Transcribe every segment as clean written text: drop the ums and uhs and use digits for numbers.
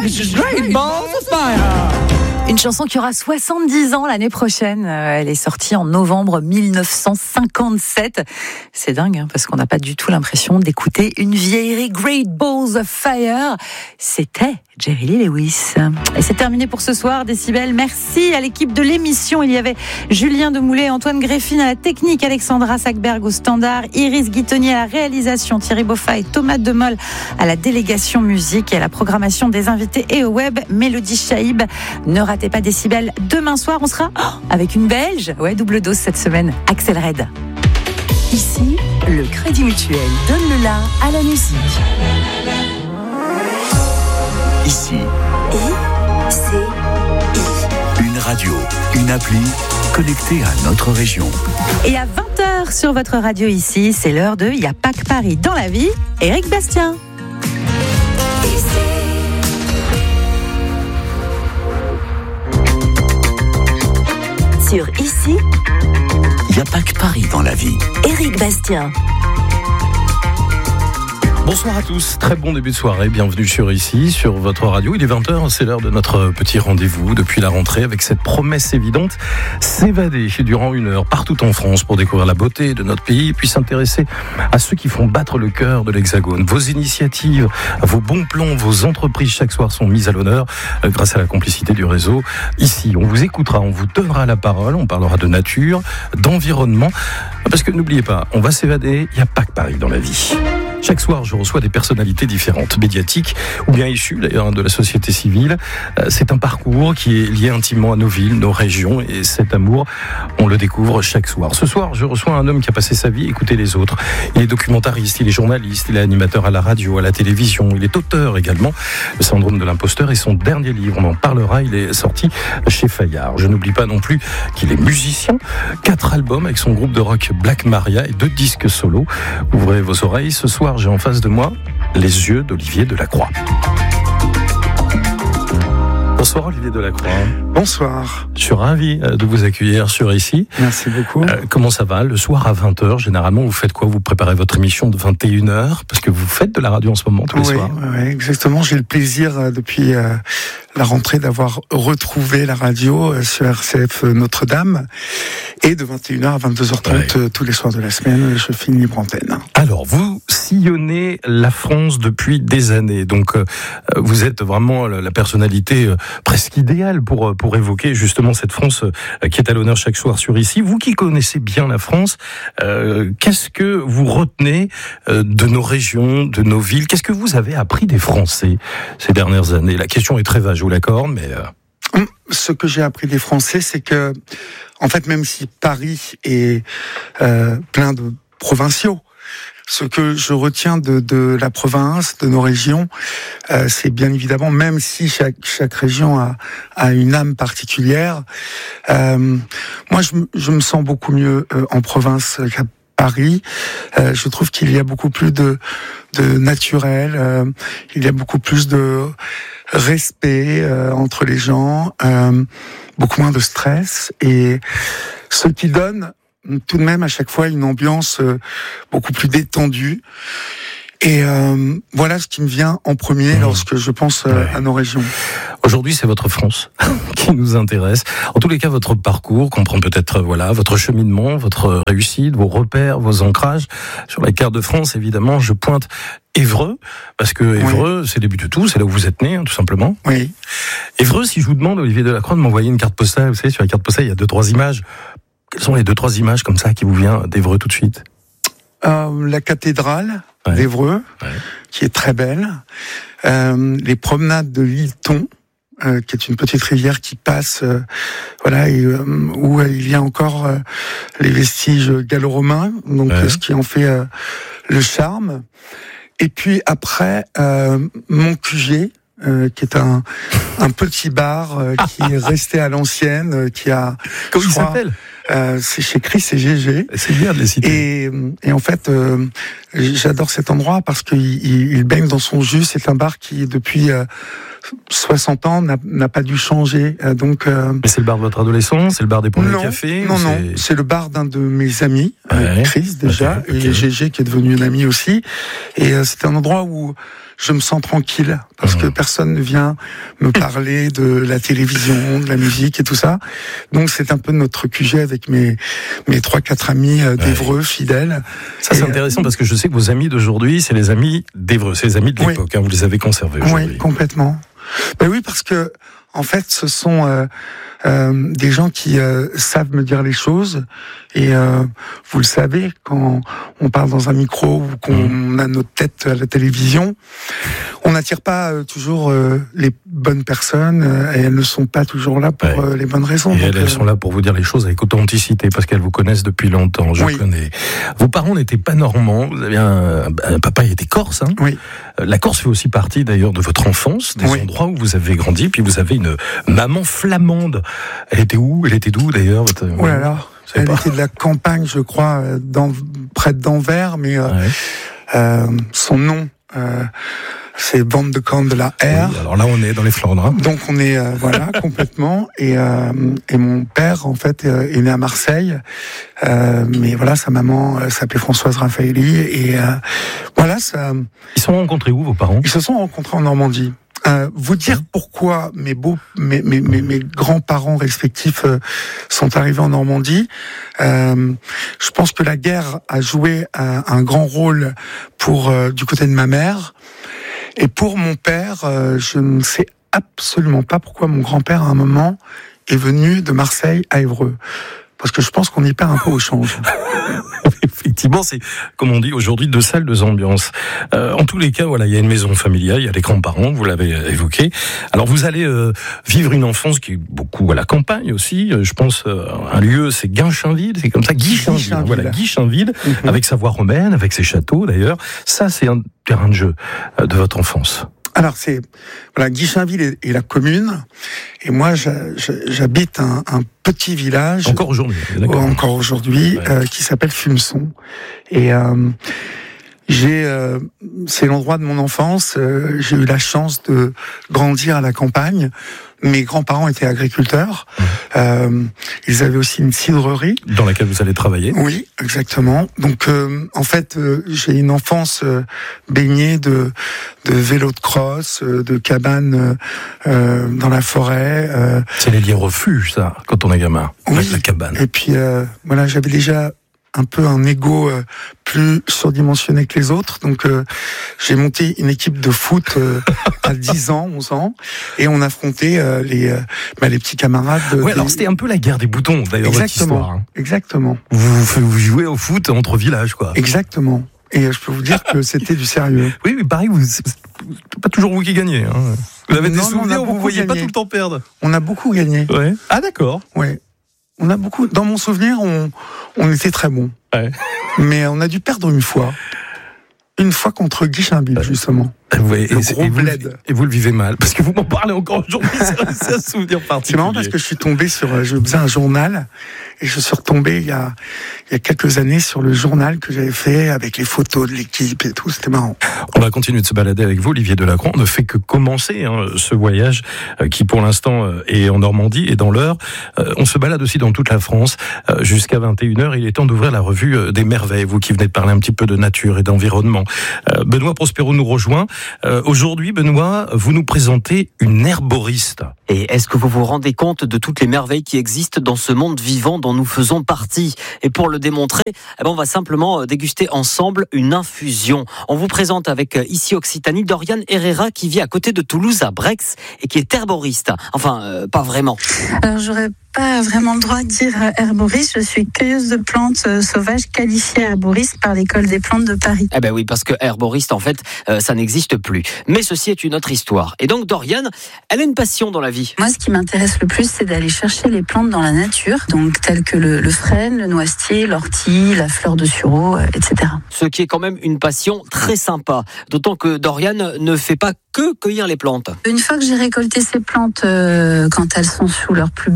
Great Balls of Fire. Une chanson qui aura 70 ans l'année prochaine. Elle est sortie en novembre 1957. C'est dingue, hein, parce qu'on n'a pas du tout l'impression d'écouter une vieillerie. Great Balls of Fire. C'était Jerry Lee Lewis. Et c'est terminé pour ce soir, Décibel. Merci à l'équipe de l'émission. Il y avait Julien Demoulet, Antoine Greffine à la technique, Alexandra Sackberg au standard, Iris Guitonnier à la réalisation, Thierry Boffa et Thomas Demol à la délégation musique et à la programmation des invités et au web, Mélodie Chaïb. Ne ratez pas Décibel. Demain soir, on sera avec une Belge. Ouais, double dose cette semaine. Axel Red. Ici, le Crédit Mutuel donne le la à la musique. Ici, I-C-I. une radio, une appli connectée à notre région. Et à 20h sur votre radio ici, c'est l'heure de Y a pas que Paris dans la vie. Éric Bastien. Sur Ici, Il n'y a pas que Paris dans la vie. Éric Bastien. Bonsoir à tous, très bon début de soirée, bienvenue sur Ici, sur votre radio. Il est 20h, c'est l'heure de notre petit rendez-vous depuis la rentrée avec cette promesse évidente, s'évader durant une heure partout en France pour découvrir la beauté de notre pays et puis s'intéresser à ceux qui font battre le cœur de l'Hexagone. Vos initiatives, vos bons plans, vos entreprises chaque soir sont mises à l'honneur grâce à la complicité du réseau. Ici, on vous écoutera, on vous donnera la parole, on parlera de nature, d'environnement, parce que n'oubliez pas, on va s'évader, il n'y a pas que Paris dans la vie. Chaque soir, je reçois des personnalités différentes, médiatiques ou bien issues d'ailleurs de la société civile. C'est un parcours qui est lié intimement à nos villes, nos régions, et cet amour, on le découvre chaque soir. Ce soir, je reçois un homme qui a passé sa vie à écouter les autres. Il est documentariste, il est journaliste, il est animateur à la radio, à la télévision, il est auteur également. Le syndrome de l'imposteur est son dernier livre, on en parlera, il est sorti chez Fayard. Je n'oublie pas non plus qu'il est musicien, 4 albums avec son groupe de rock Black Maria et 2 disques solo. Ouvrez vos oreilles, ce soir, j'ai en face de moi les yeux d'Olivier Delacroix. Bonsoir Olivier Delacroix. Bonsoir. Je suis ravi de vous accueillir sur Ici. Merci beaucoup. Comment ça va? Le soir à 20h, généralement, vous faites quoi? Vous préparez votre émission de 21h? Parce que vous faites de la radio en ce moment tous les soirs. Oui, exactement. J'ai le plaisir depuis la rentrée d'avoir retrouvé la radio sur RCF Notre-Dame. Et de 21h à 22h30 tous les soirs de la semaine, je fais une libre antenne. Alors, vous sillonnez la France depuis des années. Donc, vous êtes vraiment la personnalité presque idéale pour évoquer justement cette France qui est à l'honneur chaque soir sur Ici. Vous qui connaissez bien la France, qu'est-ce que vous retenez de nos régions, de nos villes? Qu'est-ce que vous avez appris des Français ces dernières années? La question est très vague, je vous l'accorde, mais... Ce que j'ai appris des Français, c'est que, en fait, même si Paris est plein de provinciaux, ce que je retiens de la province, de nos régions, c'est bien évidemment, même si chaque région a une âme particulière, moi je me sens beaucoup mieux en province qu'à Paris. Je trouve qu'il y a beaucoup plus de naturel, il y a beaucoup plus de respect entre les gens, beaucoup moins de stress, et ce qui donne tout de même à chaque fois une ambiance beaucoup plus détendue. Et voilà ce qui me vient en premier lorsque je pense à nos régions. Aujourd'hui, c'est votre France qui nous intéresse. En tous les cas, votre parcours comprend peut-être votre cheminement, votre réussite, vos repères, vos ancrages. Sur la carte de France, évidemment, je pointe Évreux, parce que Évreux, c'est le début de tout, c'est là où vous êtes né, tout simplement. Oui. Évreux, si je vous demande, Olivier Delacroix, de m'envoyer une carte postale, vous savez, sur la carte postale, il y a 2-3 images. Quelles sont les 2-3 images comme ça qui vous viennent d'Évreux tout de suite? La cathédrale d'Évreux, qui est très belle. Les promenades de l'île Thon, qui est une petite rivière qui passe, où il y a encore les vestiges gallo-romains, donc ce qui en fait le charme. Et puis après, mon QG, qui est un petit bar qui est resté à l'ancienne, qui a... Comment il s'appelle? c'est chez Chris et GG. C'est bien de les citer. Et en fait, j'adore cet endroit parce qu'il baigne dans son jus. C'est un bar qui, depuis 60 ans, n'a pas dû changer. Donc, mais c'est le bar de votre adolescence, c'est le bar des pommes de café. Non, c'est le bar d'un de mes amis, Chris déjà, okay. Et GG qui est devenu une amie aussi. Et c'est un endroit où je me sens tranquille parce que personne ne vient me parler de la télévision, de la musique et tout ça. Donc c'est un peu notre QG avec mes 3-4 amis d'Évreux fidèles. Ça c'est intéressant parce que je sais que vos amis d'aujourd'hui, c'est les amis d'Évreux, c'est les amis de l'époque. Vous les avez conservés aujourd'hui. Oui, complètement. Ben oui, parce que en fait, ce sont des gens qui savent me dire les choses. Et vous le savez, quand on parle dans un micro ou qu'on a notre tête à la télévision, on n'attire pas toujours les bonnes personnes et elles ne sont pas toujours là pour les bonnes raisons. Et elles sont là pour vous dire les choses avec authenticité parce qu'elles vous connaissent depuis longtemps. Je connais. Vos parents n'étaient pas normands. Vous avez un papa, il était corse. Hein. Oui. La Corse fait aussi partie d'ailleurs de votre enfance, des endroits où vous avez grandi. Puis vous avez une maman flamande. Elle était où ? Elle était d'où d'ailleurs votre... Oh là là. Elle était de la campagne, je crois, près d'Anvers, mais son nom, c'est Van de Camp de la R. Oui, alors là, on est dans les Flandres. Hein. Donc on est complètement. Et mon père, en fait, est né à Marseille. Mais voilà, sa maman s'appelait Françoise Raffaelli. Et voilà, ça. Ils se sont rencontrés où, vos parents ? Ils se sont rencontrés en Normandie. Vous dire pourquoi mes grands-parents respectifs sont arrivés en Normandie. Je pense que la guerre a joué un grand rôle pour du côté de ma mère. Et pour mon père, je ne sais absolument pas pourquoi mon grand-père, à un moment, est venu de Marseille à Évreux. Parce que je pense qu'on y perd un peu au change. Effectivement, c'est, comme on dit aujourd'hui, deux salles, deux ambiances. En tous les cas, voilà, il y a une maison familiale, il y a des grands-parents, vous l'avez évoqué. Alors, vous allez vivre une enfance qui est beaucoup à la campagne aussi. Je pense, un lieu, c'est Guinchinville, c'est comme ça, Guinchinville. Voilà, Guinchinville, avec sa voie romaine, avec ses châteaux d'ailleurs. Ça, c'est un terrain de jeu de votre enfance. Alors c'est Guinchinville est la commune et moi j'habite un petit village encore aujourd'hui, qui s'appelle Fumeçon et c'est l'endroit de mon enfance. J'ai eu la chance de grandir à la campagne. Mes grands-parents étaient agriculteurs. Ils avaient aussi une cidrerie. Dans laquelle vous allez travailler. Oui, exactement. Donc, en fait, j'ai une enfance baignée de vélos de cross, de cabanes dans la forêt. C'est les liens refuges, ça, quand on est gamin. Oui. Avec la cabane. Et puis, voilà, j'avais déjà un peu un ego plus surdimensionné que les autres. Donc, j'ai monté une équipe de foot à 10 ans, 11 ans, et on affrontait les petits camarades. Alors c'était un peu la guerre des boutons, d'ailleurs, votre histoire. Hein. Exactement. Vous jouez au foot entre villages, quoi. Exactement. Et je peux vous dire que c'était du sérieux. Oui, mais pareil, c'est pas toujours vous qui gagnez. Hein. Vous avez des souvenirs où vous ne voyez pas tout le temps perdre. On a beaucoup gagné. Ouais. Ah, d'accord. Ouais. On a beaucoup. Dans mon souvenir, on était très bons. Ouais. Mais on a dû perdre une fois. Une fois contre Guinchinville, justement. Ouais, et vous le vivez mal, parce que vous m'en parlez encore aujourd'hui, c'est un souvenir particulier. C'est marrant parce que je suis tombé je faisais un journal, et je suis retombé il y a quelques années sur le journal que j'avais fait avec les photos de l'équipe et tout, c'était marrant. On va continuer de se balader avec vous, Olivier Delacroix. On ne fait que commencer ce voyage qui pour l'instant est en Normandie et dans l'Eure. On se balade aussi dans toute la France jusqu'à 21h. Il est temps d'ouvrir la revue des merveilles, vous qui venez de parler un petit peu de nature et d'environnement. Benoît Prospero nous rejoint. Aujourd'hui, Benoît, vous nous présentez une herboriste. Et est-ce que vous vous rendez compte de toutes les merveilles qui existent dans ce monde vivant dont nous faisons partie ? Et pour le démontrer, on va simplement déguster ensemble une infusion. On vous présente avec ici Occitanie Dorian Herrera qui vit à côté de Toulouse à Brex et qui est herboriste. Enfin, pas vraiment. Alors j'aurais pas vraiment le droit de dire herboriste, je suis cueilleuse de plantes sauvages qualifiée herboriste par l'école des plantes de Paris. Eh ben oui, parce que herboriste en fait, ça n'existe plus. Mais ceci est une autre histoire. Et donc Dorian, elle a une passion dans la vie. Moi, ce qui m'intéresse le plus, c'est d'aller chercher les plantes dans la nature, donc telles que le frêne, le noisetier, l'ortie, la fleur de sureau, etc. Ce qui est quand même une passion très sympa, d'autant que Dorian ne fait pas que cueillir les plantes. Une fois que j'ai récolté ces plantes, quand elles sont sous leur plus belle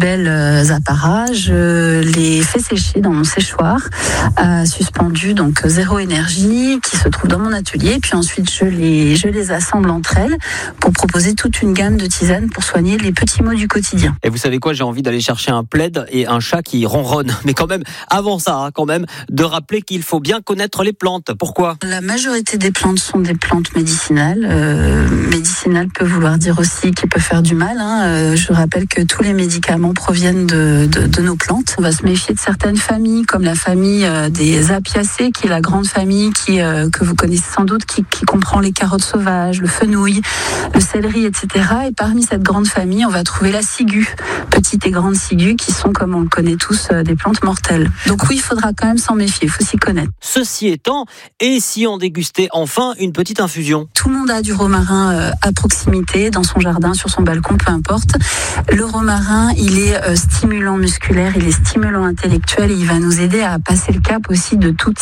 apparats, je les fais sécher dans mon séchoir suspendu, donc zéro énergie, qui se trouve dans mon atelier. Puis ensuite, je les assemble entre elles pour proposer toute une gamme de tisanes pour soigner les petits maux du quotidien. Et vous savez quoi, j'ai envie d'aller chercher un plaid et un chat qui ronronne. Mais quand même, avant ça, quand même, de rappeler qu'il faut bien connaître les plantes. Pourquoi ? La majorité des plantes sont des plantes médicinales. Médicinal peut vouloir dire aussi qu'il peut faire du mal. Je rappelle que tous les médicaments proviennent de nos plantes. On va se méfier de certaines familles, comme la famille des apiacées, qui est la grande famille que vous connaissez sans doute, qui comprend les carottes sauvages, le fenouil, le céleri, etc. Et parmi cette grande famille, on va trouver la ciguë, petite et grande ciguë, qui sont, comme on le connaît tous, des plantes mortelles. Donc oui, il faudra quand même s'en méfier, il faut s'y connaître. Ceci étant, et si on dégustait enfin une petite infusion ? Tout le monde a du romarin à proximité, dans son jardin, sur son balcon, peu importe. Le romarin, il est stimulant musculaire, il est stimulant intellectuel, et il va nous aider à passer le cap aussi de toutes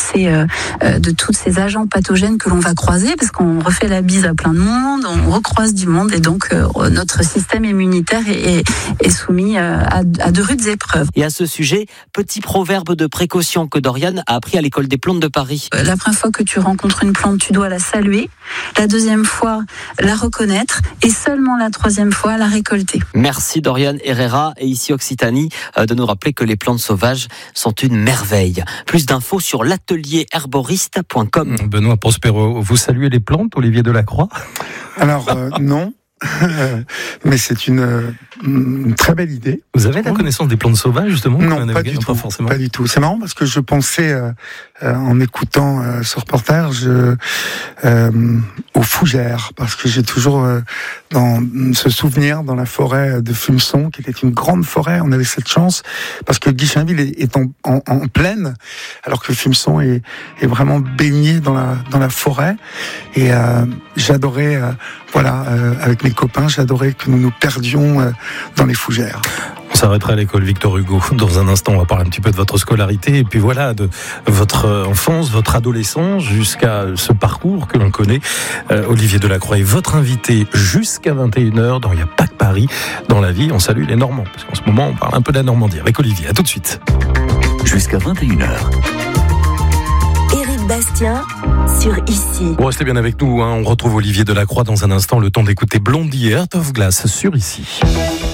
ces agents pathogènes que l'on va croiser, parce qu'on refait la bise à plein de monde, on recroise du monde, et donc notre système immunitaire est soumis à de rudes épreuves. Et à ce sujet, petit proverbe de précaution que Doriane a appris à l'école des plantes de Paris. La première fois que tu rencontres une plante, tu dois la saluer. La deuxième fois, la reconnaître. Et seulement la troisième fois, la récolter. Merci Doriane Herrera et ici Occitanie de nous rappeler que les plantes sauvages sont une merveille. Plus d'infos sur l'atelierherboriste.com. Benoît Prospero, vous saluez les plantes, Olivier Delacroix ? Alors, non. Mais c'est une très belle idée. Vous avez la connaissance des plantes sauvages, justement ? Non, pas du tout. Forcément. Pas du tout. C'est marrant parce que je pensais, en écoutant ce reportage, aux fougères, parce que j'ai toujours dans ce souvenir dans la forêt de Fumeçon, qui était une grande forêt. On avait cette chance parce que Guichainville est en plaine, alors que Fumeçon est vraiment baigné dans la forêt. Et j'adorais, avec mes copains, j'adorais que nous nous perdions dans les fougères. On s'arrêtera à l'école Victor Hugo. Dans un instant, on va parler un petit peu de votre scolarité et puis voilà, de votre enfance, votre adolescence, jusqu'à ce parcours que l'on connaît. Olivier Delacroix est votre invité jusqu'à 21h dans Il n'y a pas que Paris. Dans la vie, on salue les Normands, parce qu'en ce moment, on parle un peu de la Normandie avec Olivier. À tout de suite. Jusqu'à 21h. Éric Bastien sur Ici. Bon, restez bien avec nous. On retrouve Olivier Delacroix dans un instant. Le temps d'écouter Blondie et Heart of Glass sur Ici.